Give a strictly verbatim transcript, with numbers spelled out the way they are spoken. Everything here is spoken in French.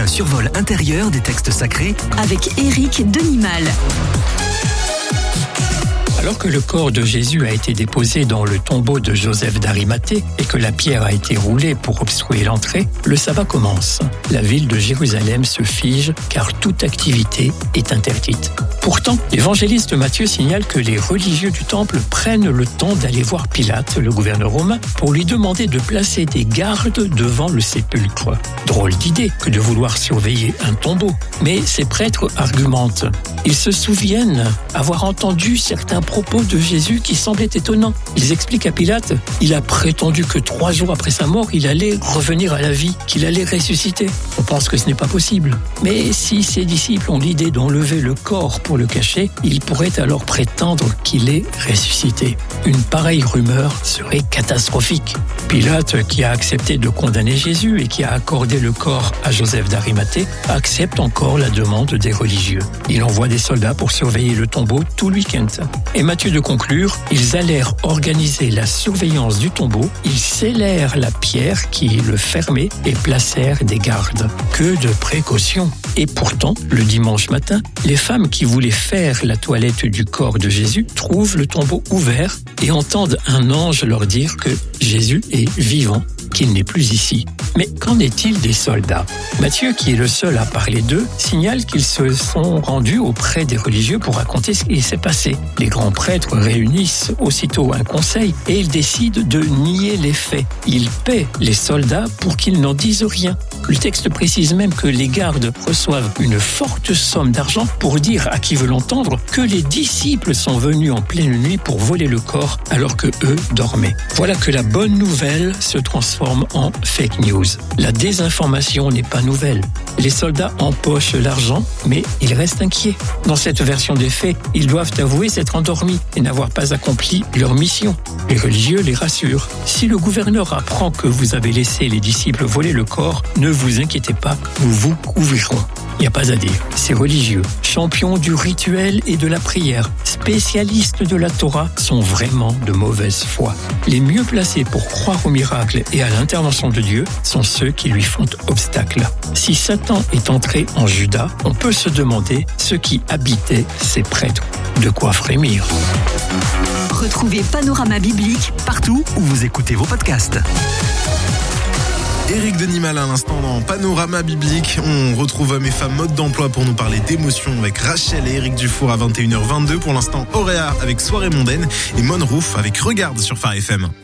un survol intérieur des textes sacrés avec Éric Denimal. Alors que le corps de Jésus a été déposé dans le tombeau de Joseph d'Arimathée et que la pierre a été roulée pour obstruer l'entrée, le sabbat commence. La ville de Jérusalem se fige car toute activité est interdite. Pourtant, l'évangéliste Matthieu signale que les religieux du temple prennent le temps d'aller voir Pilate, le gouverneur romain, pour lui demander de placer des gardes devant le sépulcre. Drôle d'idée que de vouloir surveiller un tombeau. Mais ces prêtres argumentent. Ils se souviennent avoir entendu certains propos de Jésus qui semblaient étonnants. Ils expliquent à Pilate, il a prétendu que trois jours après sa mort, il allait revenir à la vie, qu'il allait ressusciter. On pense que ce n'est pas possible. Mais si ses disciples ont l'idée d'enlever le corps pour le cacher, ils pourraient alors prétendre qu'il est ressuscité. Une pareille rumeur serait catastrophique. Pilate, qui a accepté de condamner Jésus et qui a accordé le corps à Joseph d'Arimathée, accepte encore la demande des religieux. Il envoie des soldats pour surveiller le tombeau tout le week-end. Et Matthieu de conclure, ils allèrent organiser la surveillance du tombeau, ils scellèrent la pierre qui le fermait et placèrent des gardes. Que de précautions! Et pourtant, le dimanche matin, les femmes qui voulaient faire la toilette du corps de Jésus trouvent le tombeau ouvert et entendent un ange leur dire que Jésus est vivant, qu'il n'est plus ici. Mais qu'en est-il des soldats? Matthieu, qui est le seul à parler d'eux, signale qu'ils se sont rendus auprès des religieux pour raconter ce qui s'est passé. Les grands prêtres réunissent aussitôt un conseil et ils décident de nier les faits. Ils paient les soldats pour qu'ils n'en disent rien. Le texte précise même que les gardes reçoivent une forte somme d'argent pour dire à qui veut l'entendre que les disciples sont venus en pleine nuit pour voler le corps alors que eux dormaient. Voilà que la bonne nouvelle se transforme en fake news. La désinformation n'est pas nouvelle. Les soldats empochent l'argent, mais ils restent inquiets. Dans cette version des faits, ils doivent avouer s'être endormis et n'avoir pas accompli leur mission. Les religieux les rassurent. Si le gouverneur apprend que vous avez laissé les disciples voler le corps, ne vous inquiétez pas, nous vous couvrirons. Il n'y a pas à dire. Ces religieux, champions du rituel et de la prière, spécialistes de la Torah, sont vraiment de mauvaise foi. Les mieux placés pour croire au miracle et à l'intervention de Dieu sont ceux qui lui font obstacle. Si Satan est entré en Juda, on peut se demander ce qui habitait ces prêtres. De quoi frémir. Retrouvez Panorama Biblique partout où vous écoutez vos podcasts. Éric Denimal à l'instant dans Panorama Biblique. On retrouve Mes femmes mode d'emploi pour nous parler d'émotions avec Rachel et Éric Dufour à vingt et une heures vingt-deux. Pour l'instant, Auréa avec Soirée mondaine et Mon Rouf avec Regarde sur Phare F M.